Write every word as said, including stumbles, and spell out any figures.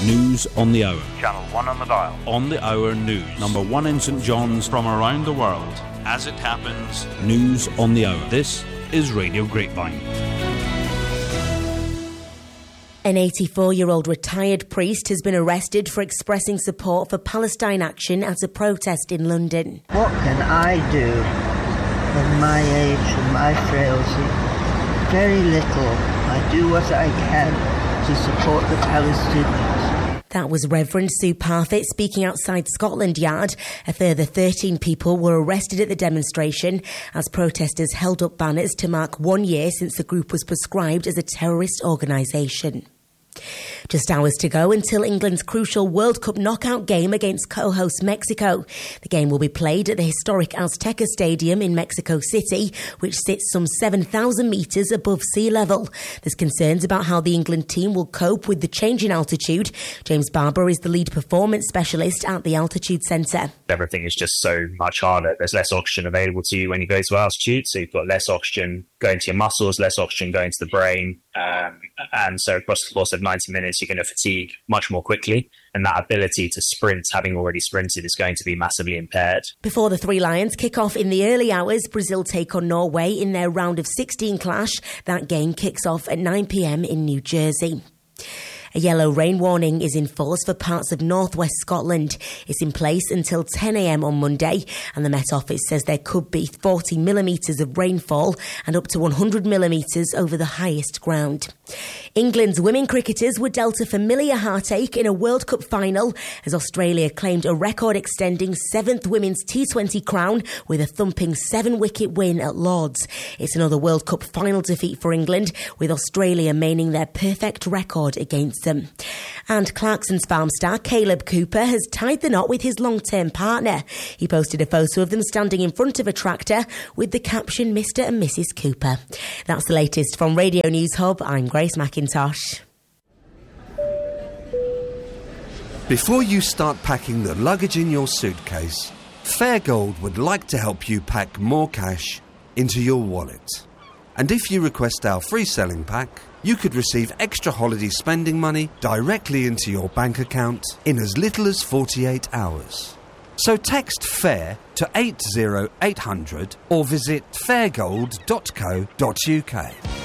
News on the hour. Channel one on the dial. On the hour news. Number one in St John's. From around the world. As it happens. News on the hour. This is Radio Grapevine. An eighty-four-year-old retired priest has been arrested for expressing support for Palestine Action at a protest in London. What can I do at my age and my frailty? Very little. I do what I can to support the Palestinians. That was Reverend Sue Parfitt speaking outside Scotland Yard. A further thirteen people were arrested at the demonstration as protesters held up banners to mark one year since the group was prescribed as a terrorist organisation. Just hours to go until England's crucial World Cup knockout game against co-host Mexico. The game will be played at the historic Azteca Stadium in Mexico City, which sits some seven thousand metres above sea level. There's concerns about how the England team will cope with the change in altitude. James Barber is the lead performance specialist at the Altitude Centre. Everything is just so much harder. There's less oxygen available to you when you go to altitude, so you've got less oxygen going to your muscles, less oxygen going to the brain. Um, and so across the course of ninety minutes, you're going to fatigue much more quickly. And that ability to sprint, having already sprinted, is going to be massively impaired. Before the Three Lions kick off in the early hours, Brazil take on Norway in their round of sixteen clash. That game kicks off at nine p.m. in New Jersey. A yellow rain warning is in force for parts of northwest Scotland. It's in place until ten a.m. on Monday, and the Met Office says there could be forty millimetres of rainfall and up to one hundred millimetres over the highest ground. England's women cricketers were dealt a familiar heartache in a World Cup final as Australia claimed a record-extending seventh women's T twenty crown with a thumping seven-wicket win at Lord's. It's another World Cup final defeat for England, with Australia maintaining their perfect record against them. And Clarkson's farm star Caleb Cooper has tied the knot with his long-term partner. He posted a photo of them standing in front of a tractor with the caption Mister and Missus Cooper. That's the latest from Radio News Hub. I'm Grace McIntosh. Before you start packing the luggage in your suitcase, Fairgold would like to help you pack more cash into your wallet. And if you request our free selling pack, you could receive extra holiday spending money directly into your bank account in as little as forty-eight hours. So text FAIR to eight zero eight hundred or visit fairgold dot co dot uk.